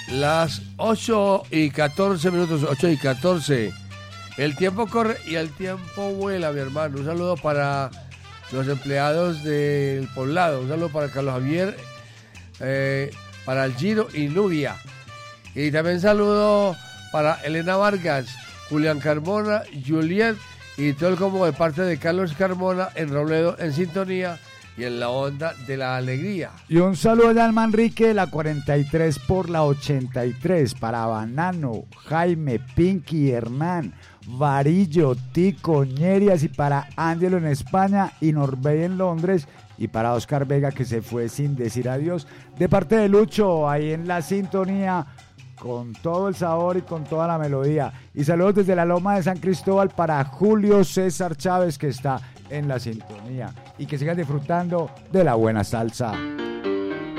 Las 8:14, 8:14. El tiempo corre y el tiempo vuela, mi hermano. Un saludo para los empleados del poblado. Un saludo para Carlos Javier, para el Giro y Nubia. Y también saludo para Elena Vargas, Julián Carmona, Juliet y todo el combo de parte de Carlos Carmona en Robledo en sintonía y en la onda de la alegría. Y un saludo allá al Manrique de la 43 por la 83 para Banano, Jaime, Pinky, Hernán, Varillo, Tico, Ñerias y para Ángelo en España y Norbey en Londres y para Oscar Vega que se fue sin decir adiós. De parte de Lucho, ahí en la sintonía con todo el sabor y con toda la melodía. Y saludos desde la Loma de San Cristóbal para Julio César Chávez que está en la sintonía. Y que sigan disfrutando de la buena salsa.